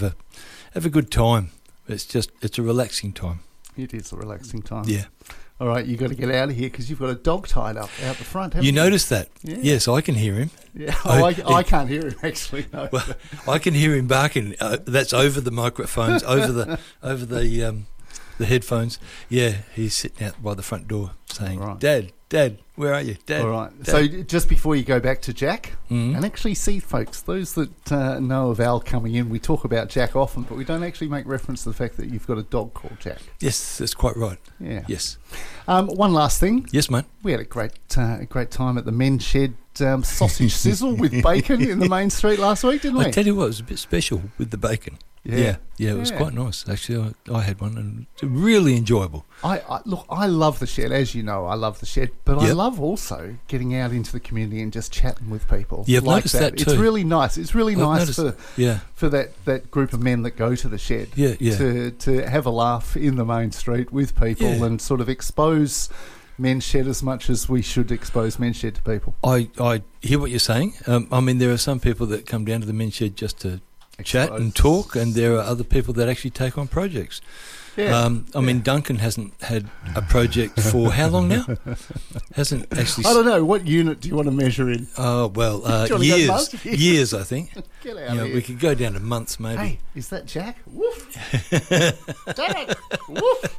have a good time. It's a relaxing time. It is a relaxing time. Yeah. All right, you got to get out of here because you've got a dog tied up out the front, haven't you? You noticed that? Yeah. Yes, I can hear him. Yeah, I can't hear him actually. No. Well, I can hear him barking. That's over the microphones, over the headphones. Yeah, he's sitting out by the front door saying, Right. Dad, where are you? Dad. All right. Dad. So just before you go back to Jack, Mhm. and actually see, folks, those that know of Al coming in, we talk about Jack often, but we don't actually make reference to the fact that you've got a dog called Jack. Yes, that's quite right. Yeah. Yes. One last thing. Yes, mate. We had a great time at the Men's Shed sausage sizzle with bacon in the main street last week, didn't we? I tell you what, it was a bit special with the bacon. Yeah. Yeah, it was Yeah. quite nice. Actually, I had one and it's really enjoyable. I love the Shed, as you know. I love the Shed, but I Yep. love also getting out into the community and just chatting with people. Yeah, I've like noticed that It's too. really nice. It's really I've nice noticed- yeah. for that group of men that go to the Shed. Yeah, yeah. To have a laugh in the main street with people Yeah. and sort of expose Men's Shed as much as we should expose Men's Shed to people. I hear what you're saying. I mean, there are some people that come down to the Men's Shed just to chat and Expose. talk, and there are other people that actually take on projects. Yeah. I mean, Duncan hasn't had a project for how long now? Hasn't actually. I don't know. What unit do you want to measure in? Oh well, Do you wanna go years, months? years. I think. Get out You know, of here. we could go down to months, maybe. Hey, is that Jack? Woof. Jack. Woof.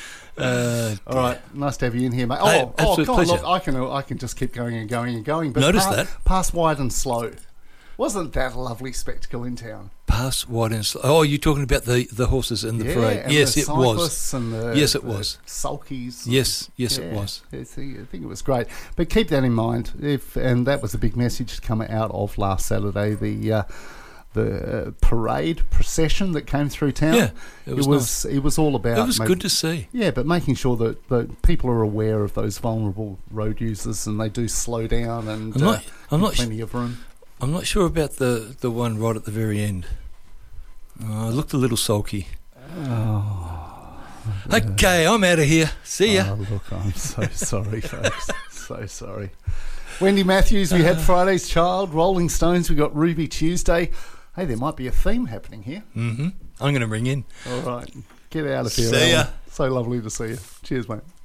All right, nice to have you in here, mate. Hey, absolute come on, pleasure. look, I can just keep going and going and going. But Notice that. Pass wide and slow. Wasn't that a lovely spectacle in town? Pass wide and slow. Oh, you're talking about the horses in the parade? and Yes, the it was. cyclists and Yes, it the was. sulkies. Yes, it Yeah, was. I think it was great. But keep that in mind. And that was a big message to come out of last Saturday. The parade procession that came through town. Yeah, it was nice. It was all about. It was good to see. Yeah, but making sure that people are aware of those vulnerable road users and they do slow down and I'm not plenty of room. I'm not sure about the one right at the very end. It looked a little sulky. Oh, Okay, I'm out of here. See ya. oh, look, I'm so sorry, folks. So sorry. Wendy Matthews, we had Friday's Child. Rolling Stones, we got Ruby Tuesday. Hey, there might be a theme happening here. I'm going to ring in. All right, get out of here. See ya. Alan. So lovely to see you. Cheers, mate.